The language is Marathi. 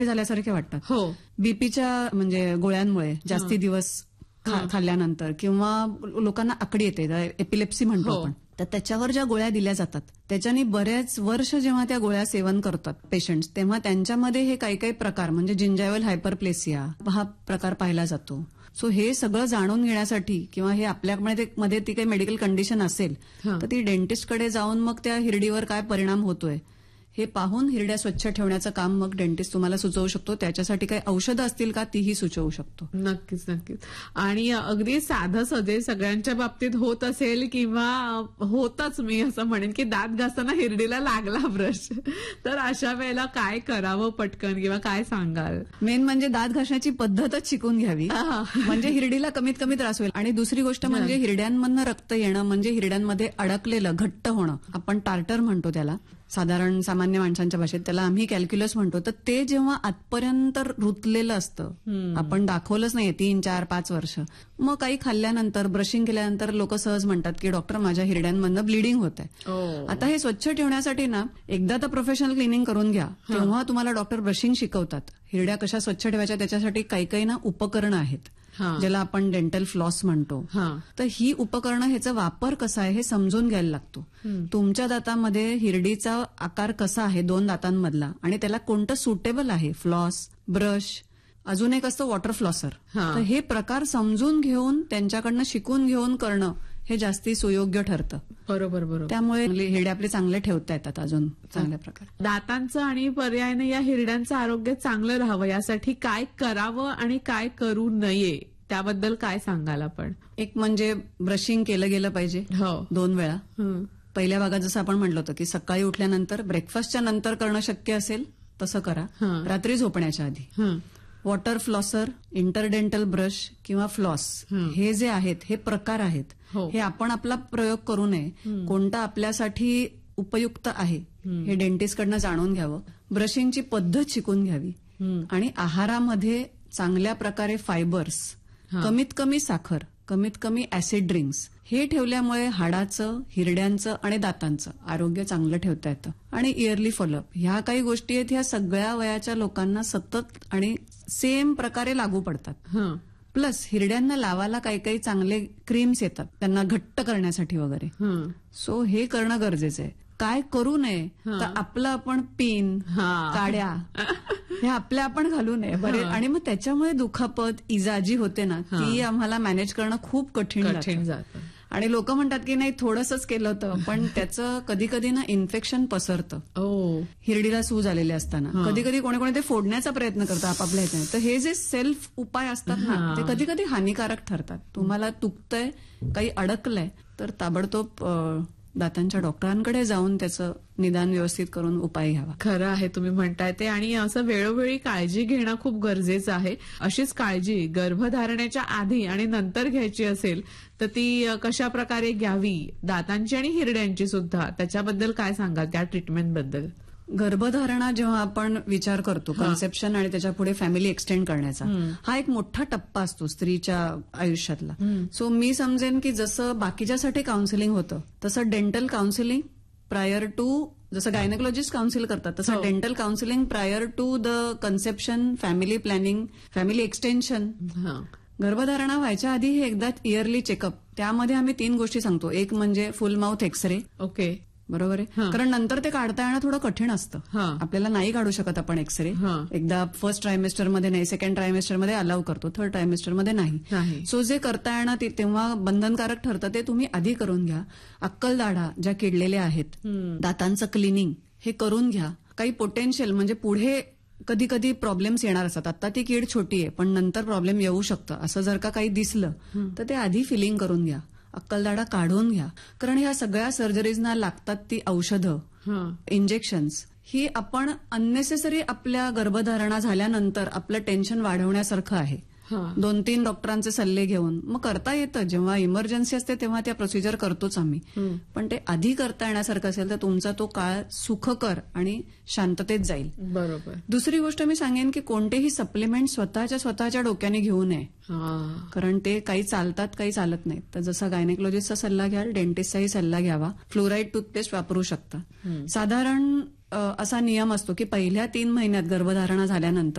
झाल्यासारखे वाटतात. हो. बीपीच्या म्हणजे गोळ्यांमुळे जास्ती दिवस खाल्ल्यानंतर किंवा लोकांना आकडी येते, एपिलेप्सी म्हणतो आपण, तर त्याच्यावर ज्या गोळ्या दिल्या जातात त्याच्यानी बरेच वर्ष जेव्हा त्या गोळ्या सेवन करतात पेशंट्स, तेव्हा त्यांच्यामध्ये हे काही काही प्रकार म्हणजे जिंजायवल हायपरप्लेसिया हा प्रकार पाहिला जातो. सो हे सगळं जाणून घेण्यासाठी किंवा हे आपल्यामध्ये ती काही मेडिकल कंडिशन असेल तर ती डेंटिस्टकडे जाऊन मग त्या हिरडीवर काय परिणाम होतोय हे पाहून हिरड्या स्वच्छ ठेवण्याचं काम मग डेंटिस्ट तुम्हाला सुचवू शकतो. त्याच्यासाठी काही औषधं असतील का तीही सुचवू शकतो. नक्कीच नक्कीच. आणि अगदी साधं सजे सगळ्यांच्या बाबतीत होत असेल किंवा होतच, मी असं म्हणेन की दात घासताना हिरडीला लागला ब्रश, तर अशा वेळेला काय करावं पटकन किंवा काय सांगाल? मेन म्हणजे दात घासण्याची पद्धतच शिकून घ्यावी, म्हणजे हिरडीला कमीत कमी त्रास होईल. आणि दुसरी गोष्ट म्हणजे हिरड्यांमधनं रक्त येणं म्हणजे हिरड्यांमध्ये अडकलेलं घट्ट होणं, आपण टार्टर म्हणतो त्याला, साधारण सामान्य माणसांच्या भाषेत त्याला आम्ही कॅल्क्युलस म्हणतो. तर ते जेव्हा आतपर्यंत रुतलेलं असतं, आपण दाखवलंच नाही 3, 4, 5 वर्ष, मग काही खाल्ल्यानंतर ब्रशिंग केल्यानंतर लोक सहज म्हणतात की डॉक्टर माझ्या हिरड्यांमधनं ब्लिडिंग होत आहे. आता हे स्वच्छ ठेवण्यासाठी ना एकदा तर प्रोफेशनल क्लिनिंग करून घ्या, तेव्हा तुम्हाला डॉक्टर ब्रशिंग शिकवतात. हिरड्या कशा स्वच्छ ठेवायच्या त्याच्यासाठी काही काही ना उपकरणं आहेत ज्याला आपण डेंटल फ्लॉस म्हणतो. तर ही उपकरणं ह्याचा वापर कसा आहे हे समजून घ्यायला लागतो. तुमच्या दातामध्ये हिरडीचा आकार कसा आहे 2 दातांमधला आणि त्याला कोणतं सुटेबल आहे, फ्लॉस, ब्रश, अजून एक असतं वॉटर फ्लॉसर. तर हे प्रकार समजून घेऊन त्यांच्याकडनं शिकून घेऊन करणं हे जास्ती सुयोग्य ठरतं. बरोबर बरोबर. त्यामुळे हिरडे आपले चांगले ठेवता येतात अजून चांगल्या प्रकारे. दातांचं आणि पर्यायाने या हिरड्यांचं आरोग्य चांगलं राहावं यासाठी काय करावं आणि काय करू नये त्याबद्दल काय सांगाल आपण? एक म्हणजे ब्रशिंग केलं गेलं पाहिजे 2 वेळा. पहिल्या भागात जसं आपण म्हटलं होतं की सकाळी उठल्यानंतर, ब्रेकफास्टच्या नंतर करणं शक्य असेल तसं करा. रात्री झोपण्याच्या आधी वॉटर फ्लॉसर, इंटरडेंटल ब्रश किंवा फ्लॉस हे जे आहेत हे प्रकार आहेत. हे आपण आपला प्रयोग करू नये. कोणता आपल्यासाठी उपयुक्त आहे हे डेंटिस्टकडनं जाणून घ्यावं. ब्रशिंगची पद्धत शिकून घ्यावी आणि आहारामध्ये चांगल्या प्रकारे फायबर्स, कमीत कमी साखर, कमीत कमी ऍसिड ड्रिंक्स हे ठेवल्यामुळे हाडाचं, हिरड्यांचं आणि दातांचं आरोग्य चांगलं ठेवता येतं. आणि इयरली फॉलोअप ह्या काही गोष्टी आहेत, ह्या सगळ्या वयाच्या लोकांना सतत आणि सेम प्रकारे लागू पडतात. प्लस हिरड्यांना लावायला काही काही चांगले क्रीम्स येतात त्यांना घट्ट करण्यासाठी वगैरे. सो हे करणं गरजेचं आहे. काय करू नये तर आपलं आपण पिन, काड्या हे आपल्या आपण घालू नये बरे. आणि मग त्याच्यामुळे दुखापत, इजा जी होते ना ती आम्हाला मॅनेज करणं खूप कठीण जातं. आणि लोक म्हणतात की नाही थोडंसंच केलं होतं, पण त्याचं कधी कधी ना इन्फेक्शन पसरतं. हिरडीला सूज आलेले असताना कधी कधी कोणी कोणी ते फोडण्याचा प्रयत्न करतं आपापल्या ह्याच्याने. तर हे जे सेल्फ उपाय असतात ना ते कधी कधी हानिकारक ठरतात. तुम्हाला दुखतंय, काही अडकलंय तर ताबडतोब दातांच्या डॉक्टरांकडे जाऊन त्याचं निदान व्यवस्थित करून उपाय घ्यावा. खरं आहे तुम्ही म्हणताय ते. आणि असं वेळोवेळी काळजी घेणं खूप गरजेचं आहे. अशीच काळजी गर्भधारणेच्या आधी आणि नंतर घ्यायची असेल तर ती कशा प्रकारे घ्यावी, दातांची आणि हिरड्यांची सुद्धा, त्याच्याबद्दल काय सांगाल, त्या ट्रीटमेंटबद्दल? गर्भधारणा जेव्हा आपण विचार करतो, कन्सेप्शन आणि त्याच्या पुढे फॅमिली एक्सटेंड करण्याचा, हा एक मोठा टप्पा असतो स्त्रीच्या आयुष्यातला. सो मी समजेन की जसं बाकीच्यासाठी काउन्सिलिंग होतं तसं डेंटल काउन्सिलिंग प्रायर टू, जसं गायनेकोलॉजिस्ट काउन्सिल करतात तसं dental counselling prior to the conception, family planning, family extension. गर्भधारणा व्हायच्या आधी हे एकदा इयरली चेकअप, त्यामध्ये आम्ही 3 गोष्टी सांगतो. एक म्हणजे फुल माउथ एक्सरे. ओके, बरोबर आहे. कारण नंतर ते काढता येणं थोडं कठीण असतं. आपल्याला नाही काढू शकत आपण एक्सरे. एकदा फर्स्ट ट्रायमेस्टरमध्ये नाही, सेकंड ट्रायमेस्टरमध्ये अलाव करतो, थर्ड ट्रायमेस्टरमध्ये नाही. सो जे करता येणं तेव्हा बंधनकारक ठरतं ते तुम्ही आधी करून घ्या. अक्कलदाढा ज्या किडलेल्या आहेत, दातांचं क्लिनिंग हे करून घ्या. काही पोटेन्शियल म्हणजे पुढे कधी कधी प्रॉब्लेम्स येणार असतात. आता ती कीड छोटी आहे पण नंतर प्रॉब्लेम येऊ शकतं, असं जर का काही दिसलं तर ते आधी फिलिंग करून घ्या. अक्कलदाढा काढून घ्या. कारण ह्या सगळ्या सर्जरीजना लागतात ती औषधं, इंजेक्शन्स, ही आपण अननेसेसरी आपल्या गर्भधारणा झाल्यानंतर आपलं टेन्शन वाढवण्यासारखं आहे. 2-3 डॉक्टरांचे सल्ले घेऊन मग करता येतं. जेव्हा इमर्जन्सी असते तेव्हा त्या प्रोसिजर करतोच आम्ही, पण ते आधी करता येण्यासारखं असेल तर तुमचा तो काळ सुखकर आणि शांततेत जाईल. बरोबर. दुसरी गोष्ट मी सांगेन की कोणतेही सप्लिमेंट स्वतःच्या डोक्याने घेऊ नये, कारण ते काही चालतात काही चालत नाहीत. तर जसा गायनेकोलॉजिस्टचा सल्ला घ्याल, डेंटिस्टचाही सल्ला घ्यावा. फ्लोराईड टूथपेस्ट वापरू शकता. साधारण असा नियम असतो की पहिल्या 3 महिन्यात गर्भधारणा झाल्यानंतर